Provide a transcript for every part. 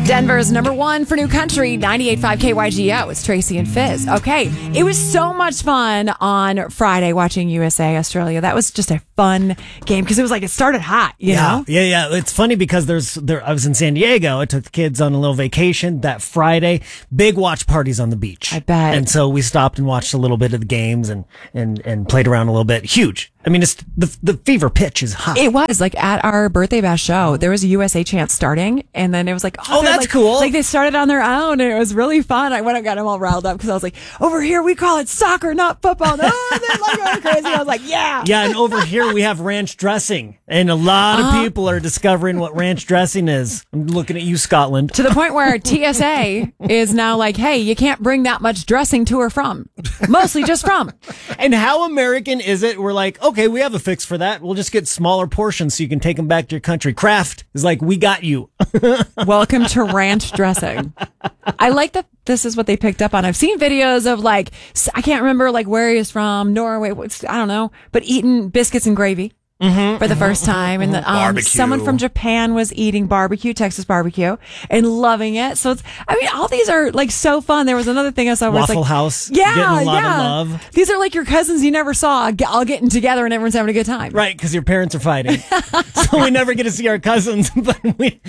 Denver's number one for new country, 98.5 KYGO. It's Tracy and Fizz. Okay, it was so much fun on Friday watching USA Australia. That was just a fun game because it was like it started hot, you know? Yeah. It's funny because I was in San Diego. I took the kids on a little vacation that Friday. Big watch parties on the beach. I bet. And so we stopped and watched a little bit of the games and played around a little bit. Huge. I mean, it's the fever pitch is hot. It was like at our birthday bash show, there was a USA chant starting, and then it was like, oh that's like, cool. Like they started on their own, and it was really fun. I went and got them all riled up because I was like, over here we call it soccer, not football. No, they're like going crazy. I was like, yeah. Yeah, and over here we have ranch dressing, and a lot of people are discovering what ranch dressing is. I'm looking at you, Scotland. To the point where TSA is now like, hey, you can't bring that much dressing to or from. Mostly just from. And how American is it? We're like, okay, we have a fix for that. We'll just get smaller portions so you can take them back to your country. Kraft is like, we got you. Welcome to ranch dressing. I like that this is what they picked up on. I've seen videos of like, I can't remember like where he is from, Norway, I don't know, but eating biscuits and gravy. For the first time, and someone from Japan was eating barbecue, Texas barbecue, and loving it. So all these are like so fun. There was another thing I saw where Waffle it's like, House, getting a lot of love. These are like your cousins you never saw all getting together and everyone's having a good time. Right, because your parents are fighting, so we never get to see our cousins. But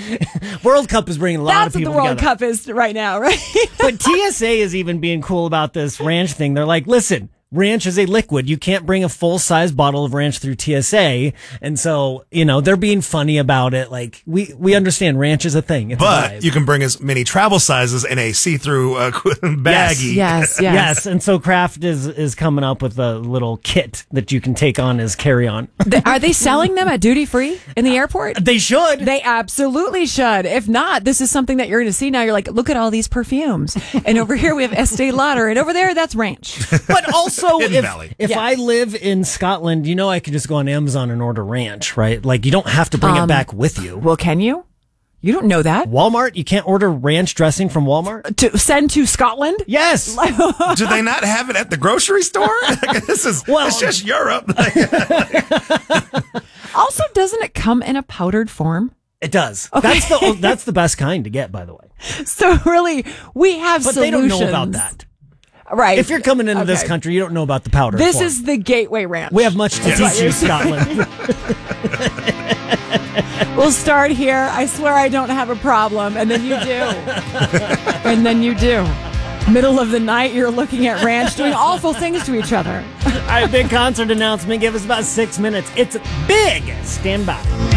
World Cup is bringing a lot of people together. That's what the World Cup is right now, right? But TSA is even being cool about this ranch thing. They're like, listen. Ranch is a liquid. You can't bring a full-size bottle of ranch through TSA. And so, they're being funny about it. Like, we understand ranch is a thing. It's but you can bring as many travel sizes in a see-through baggie. Yes. And so Kraft is coming up with a little kit that you can take on as carry-on. Are they selling them at duty-free in the airport? They should. They absolutely should. If not, this is something that you're going to see now. You're like, look at all these perfumes. And over here we have Estee Lauder. And over there, that's ranch. But also, if yes. I live in Scotland, I could just go on Amazon and order ranch, right? Like, you don't have to bring it back with you. Well, can you? You don't know that. Walmart? You can't order ranch dressing from Walmart? To send to Scotland? Yes. Do they not have it at the grocery store? It's just Europe. Also, doesn't it come in a powdered form? It does. Okay. That's the best kind to get, by the way. So really, we have but solutions. But they don't know about that. Right. If you're coming into this country, you don't know about the powder. This is the gateway ranch. We have much to teach you, Scotland. We'll start here. I swear I don't have a problem. And then you do. Middle of the night, you're looking at ranch doing awful things to each other. All right, big concert announcement. Give us about 6 minutes. It's big. Stand by.